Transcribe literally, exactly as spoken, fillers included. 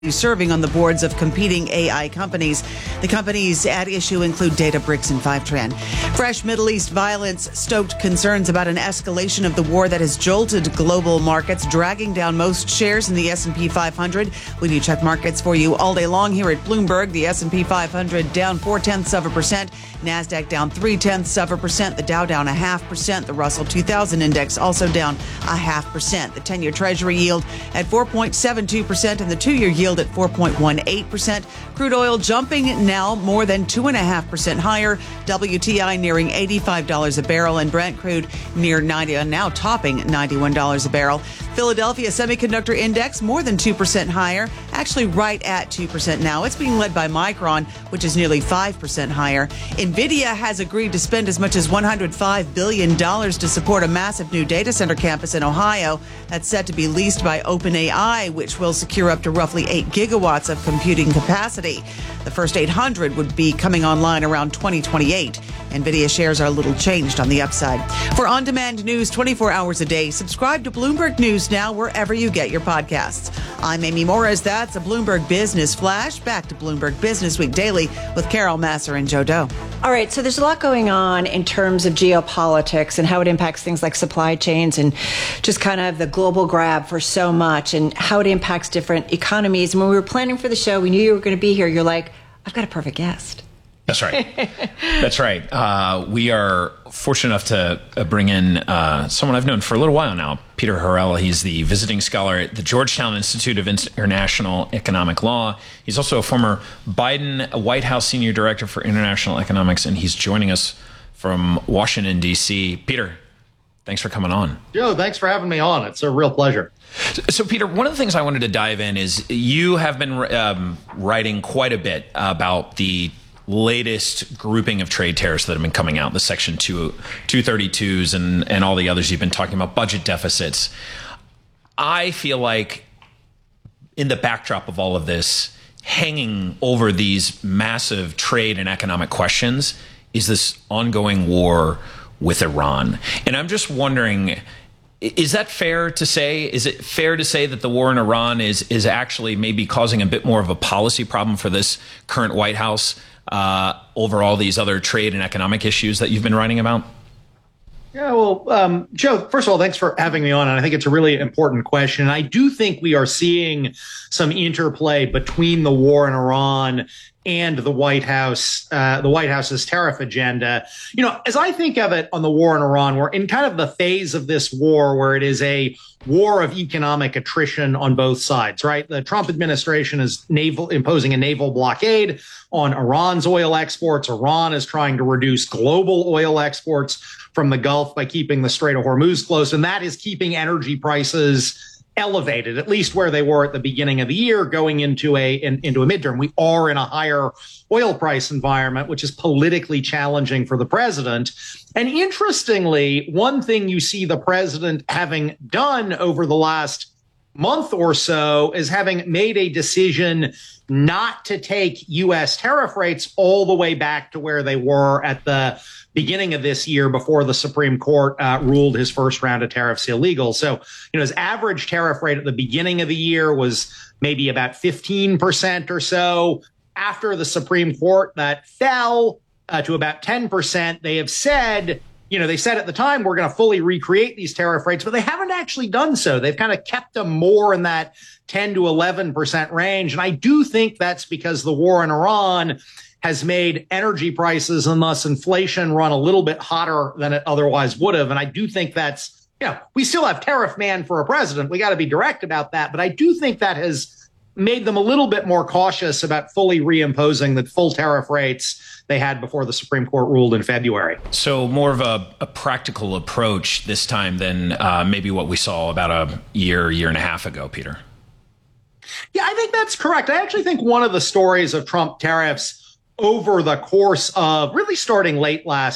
serving on the boards of competing A I companies. The companies at issue include Databricks and Fivetran. Fresh Middle East violence stoked concerns about an escalation of the war that has jolted global markets, dragging down most shares in the S and P five hundred. We do check markets for you all day long here at Bloomberg. The S and P five hundred down four-tenths of a percent. NASDAQ down three-tenths of a percent. The Dow down a half percent. The Russell two thousand index also down a half percent. The ten-year Treasury yield at four point seven two percent and the two-year yield at four point one eight percent. Crude oil jumping now more than two point five percent higher. W T I nearing eighty-five dollars a barrel and Brent crude near ninety, now topping ninety-one dollars a barrel. Philadelphia Semiconductor Index more than two percent higher, actually right at two percent now. It's being led by Micron, which is nearly five percent higher. NVIDIA has agreed to spend as much as one hundred five billion dollars to support a massive new data center campus in Ohio that's set to be leased by OpenAI, which will secure up to roughly eight gigawatts of computing capacity. The first eight hundred would be coming online around twenty twenty-eight. NVIDIA shares are a little changed on the upside. For on-demand news twenty-four hours a day, subscribe to Bloomberg News Now wherever you get your podcasts. I'm Amy Morris. That's a Bloomberg Business Flash. Back to Bloomberg Business Week Daily with Carol Massar and Joe Doe. All right, so there's a lot going on in terms of geopolitics and how it impacts things like supply chains and just kind of the global grab for so much and how it impacts different economies. And when we were planning for the show, we knew you were going to be here. You're like, I've got a perfect guest. That's right. That's right. Uh, we are fortunate enough to uh, bring in uh, someone I've known for a little while now, Peter Harel. He's the visiting scholar at the Georgetown Institute of International Economic Law. He's also a former Biden White House Senior Director for International Economics, and he's joining us from Washington, D C. Peter, thanks for coming on. Joe, thanks for having me on. It's a real pleasure. So, so Peter, one of the things I wanted to dive in is you have been um, writing quite a bit about the latest grouping of trade tariffs that have been coming out, the Section two thirty-twos and, and all the others you've been talking about, budget deficits. I feel like in the backdrop of all of this, hanging over these massive trade and economic questions is this ongoing war with Iran. And I'm just wondering, is that fair to say? Is it fair to say that the war in Iran is, is actually maybe causing a bit more of a policy problem for this current White House Uh, over all these other trade and economic issues that you've been writing about? Yeah, well, um, Joe, first of all, thanks for having me on. And I think it's a really important question. I do think we are seeing some interplay between the war in Iran and the White House, uh, the White House's tariff agenda. You know, as I think of it on the war in Iran, we're in kind of the phase of this war where it is a war of economic attrition on both sides, right? The Trump administration is naval imposing a naval blockade on Iran's oil exports. Iran is trying to reduce global oil exports from the Gulf by keeping the Strait of Hormuz closed. And that is keeping energy prices elevated, at least where they were at the beginning of the year, going into a in, into a midterm. We are in a higher oil price environment, which is politically challenging for the president. And interestingly, one thing you see the president having done over the last month or so is having made a decision not to take U S tariff rates all the way back to where they were at the beginning of this year before the Supreme Court uh, ruled his first round of tariffs illegal. So, you know, his average tariff rate at the beginning of the year was maybe about fifteen percent or so. After the Supreme Court, that fell uh, to about ten percent. They have said, you know, they said at the time, we're going to fully recreate these tariff rates, but they haven't actually done so. They've kind of kept them more in that ten to eleven percent range. And I do think that's because the war in Iran has made energy prices and thus inflation run a little bit hotter than it otherwise would have. And I do think that's, you know, we still have tariff man for a president. We got to be direct about that. But I do think that has made them a little bit more cautious about fully reimposing the full tariff rates they had before the Supreme Court ruled in February. So more of a, a practical approach this time than uh, maybe what we saw about a year, year and a half ago, Peter. Yeah, I think that's correct. I actually think one of the stories of Trump tariffs over the course of really starting late last